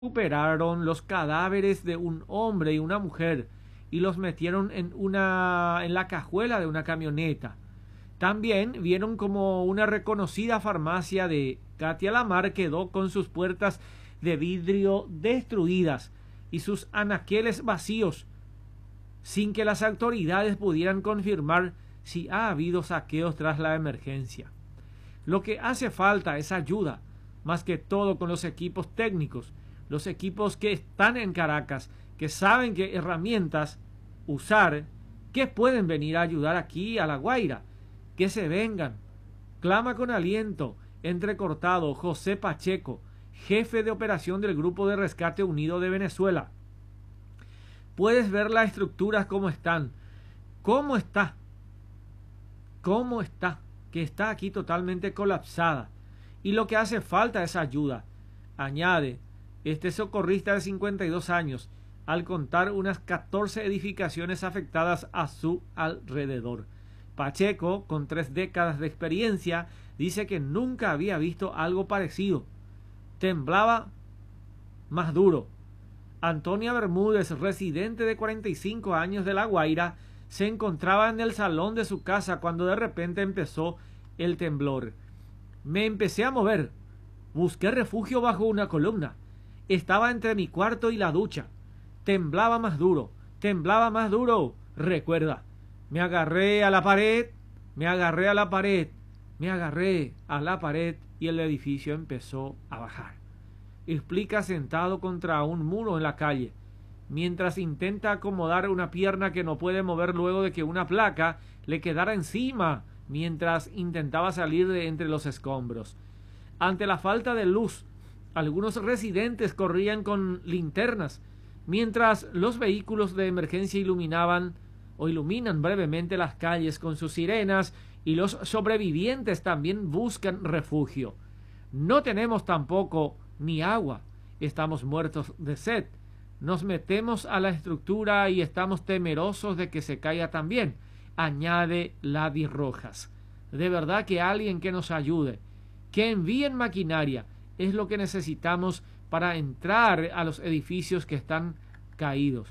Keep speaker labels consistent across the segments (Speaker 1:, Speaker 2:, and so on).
Speaker 1: recuperaron los cadáveres de un hombre y una mujer y los metieron en la cajuela de una camioneta. También vieron como una reconocida farmacia de Katia Lamar quedó con sus puertas de vidrio destruidas y sus anaqueles vacíos, sin que las autoridades pudieran confirmar si ha habido saqueos tras la emergencia. Lo que hace falta es ayuda, más que todo con los equipos técnicos, los equipos que están en Caracas, que saben qué herramientas usar, que pueden venir a ayudar aquí a La Guaira, que se vengan. Clama con aliento, entrecortado, José Pacheco, jefe de operación del Grupo de Rescate Unido de Venezuela. Puedes ver las estructuras cómo están, cómo está, que está aquí totalmente colapsada. Y lo que hace falta es ayuda. Añade este socorrista de 52 años, al contar unas 14 edificaciones afectadas a su alrededor. Pacheco, con 3 décadas de experiencia, dice que nunca había visto algo parecido. Temblaba más duro. Antonia Bermúdez, residente de 45 años de La Guaira, se encontraba en el salón de su casa cuando de repente empezó el temblor. Me empecé a mover. Busqué refugio bajo una columna. Estaba entre mi cuarto y la ducha. Temblaba más duro, recuerda. Me agarré a la pared y el edificio empezó a bajar. Explica sentado contra un muro en la calle, mientras intenta acomodar una pierna que no puede mover luego de que una placa le quedara encima mientras intentaba salir de entre los escombros. Ante la falta de luz, algunos residentes corrían con linternas, mientras los vehículos de emergencia iluminan brevemente las calles con sus sirenas y los sobrevivientes también buscan refugio. No tenemos tampoco ni agua, estamos muertos de sed. Nos metemos a la estructura y estamos temerosos de que se caiga también, añade Ladi Rojas. De verdad que alguien que nos ayude, que envíen maquinaria, es lo que necesitamos para entrar a los edificios que están caídos.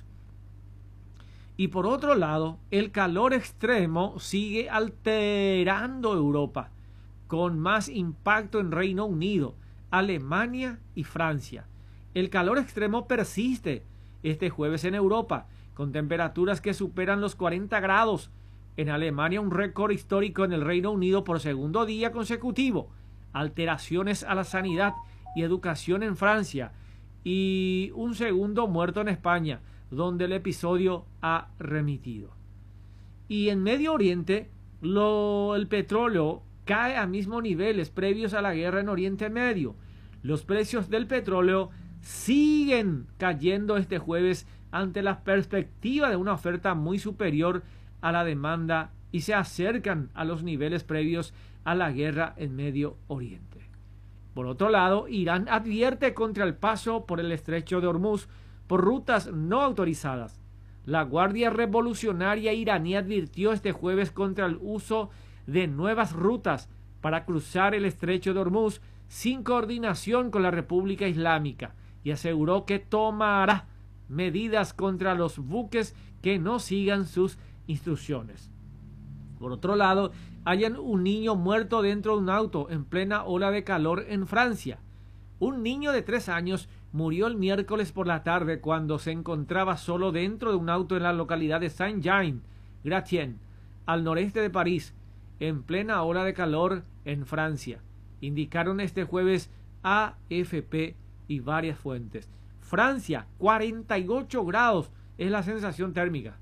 Speaker 1: Y por otro lado, el calor extremo sigue alterando Europa, con más impacto en Reino Unido, Alemania y Francia. El calor extremo persiste este jueves en Europa, con temperaturas que superan los 40 grados. En Alemania, un récord histórico. En el Reino Unido por segundo día consecutivo. Alteraciones a la sanidad y educación en Francia. Y un segundo muerto en España, donde el episodio ha remitido. Y en Medio Oriente, el petróleo cae a mismos niveles previos a la guerra en Oriente Medio. Los precios del petróleo siguen cayendo este jueves ante la perspectiva de una oferta muy superior a la demanda y se acercan a los niveles previos a la guerra en Medio Oriente. Por otro lado, Irán advierte contra el paso por el estrecho de Hormuz por rutas no autorizadas. La Guardia Revolucionaria iraní advirtió este jueves contra el uso de nuevas rutas para cruzar el estrecho de Hormuz sin coordinación con la República Islámica y aseguró que tomará medidas contra los buques que no sigan sus instrucciones. Por otro lado, hallan un niño muerto dentro de un auto en plena ola de calor en Francia. Un niño de 3 años murió el miércoles por la tarde cuando se encontraba solo dentro de un auto en la localidad de Saint-Jean-Gratien, al noreste de París, en plena ola de calor en Francia, indicaron este jueves AFP y varias fuentes. Francia, 48 grados es la sensación térmica.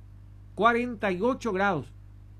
Speaker 1: 48 grados.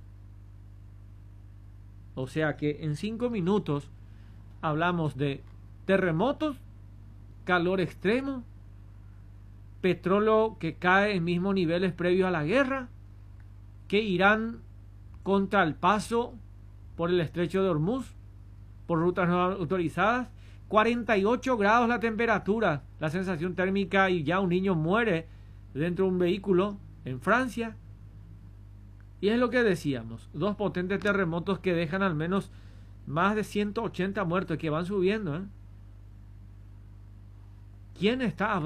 Speaker 1: O sea que en 5 minutos hablamos de terremotos, calor extremo, petróleo que cae en mismos niveles previos a la guerra, que Irán contra el paso por el estrecho de Hormuz, por rutas no autorizadas, 48 grados la temperatura, la sensación térmica y ya un niño muere dentro de un vehículo en Francia. Y es lo que decíamos, 2 potentes terremotos que dejan al menos más de 180 muertos, que van subiendo, ¿Quién está